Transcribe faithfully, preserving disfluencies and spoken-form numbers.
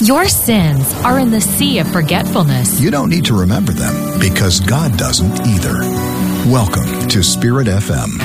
Your sins are in the sea of forgetfulness. You don't need to remember them because God doesn't either. Welcome to Spirit F M.